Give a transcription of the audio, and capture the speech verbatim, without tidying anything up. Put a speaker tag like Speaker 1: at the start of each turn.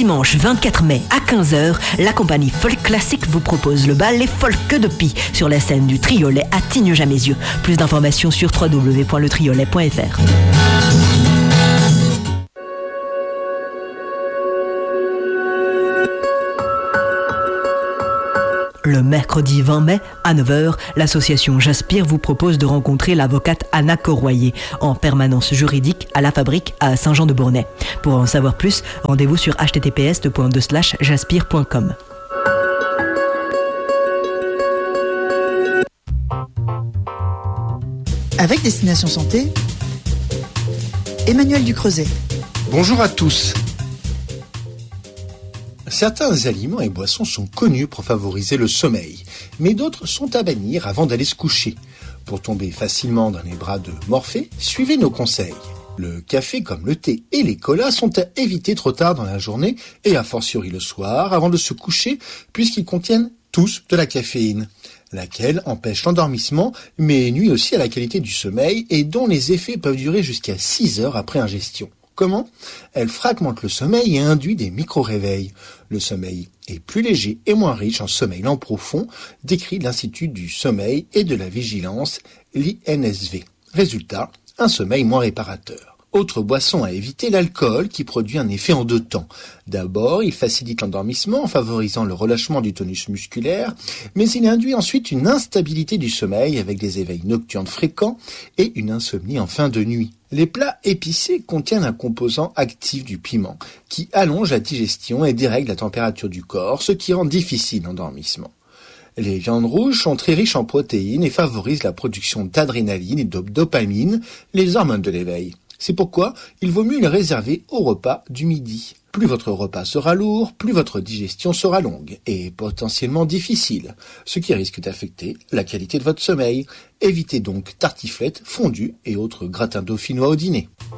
Speaker 1: dimanche vingt-quatre mai à quinze heures, la compagnie Folk Classique vous propose le bal Les Folk de Pie sur la scène du Triolet à Tignes-Jamaisieux. Plus d'informations sur w w w point le triolet point f r. Le mercredi vingt mai, à neuf heures, l'association Jaspire vous propose de rencontrer l'avocate Anna Corroyer en permanence juridique à la Fabrique à Saint-Jean-de-Bournay. Pour en savoir plus, rendez-vous sur h t t p s deux slash jaspire point com.
Speaker 2: Avec Destination Santé, Emmanuel Ducreuset.
Speaker 3: Bonjour à tous. Certains aliments et boissons sont connus pour favoriser le sommeil, mais d'autres sont à bannir avant d'aller se coucher. Pour tomber facilement dans les bras de Morphée, suivez nos conseils. Le café comme le thé et les colas sont à éviter trop tard dans la journée et a fortiori le soir avant de se coucher puisqu'ils contiennent tous de la caféine, laquelle empêche l'endormissement mais nuit aussi à la qualité du sommeil et dont les effets peuvent durer jusqu'à six heures après ingestion. Comment ? Elle fragmente le sommeil et induit des micro-réveils. Le sommeil est plus léger et moins riche en sommeil lent profond, décrit l'Institut du sommeil et de la vigilance, l'I N S V. Résultat, un sommeil moins réparateur. Autre boisson à éviter, l'alcool qui produit un effet en deux temps. D'abord, il facilite l'endormissement en favorisant le relâchement du tonus musculaire, mais il induit ensuite une instabilité du sommeil avec des éveils nocturnes fréquents et une insomnie en fin de nuit. Les plats épicés contiennent un composant actif du piment qui allonge la digestion et dérègle la température du corps, ce qui rend difficile l'endormissement. Les viandes rouges sont très riches en protéines et favorisent la production d'adrénaline et de dopamine, les hormones de l'éveil. C'est pourquoi il vaut mieux les réserver au repas du midi. Plus votre repas sera lourd, plus votre digestion sera longue et potentiellement difficile, ce qui risque d'affecter la qualité de votre sommeil. Évitez donc tartiflettes, fondues et autres gratins dauphinois au dîner.